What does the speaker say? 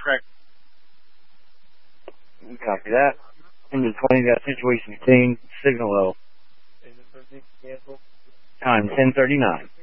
correct. Copy that. Engine 20 got situation contained. Signal low. Time 10:39.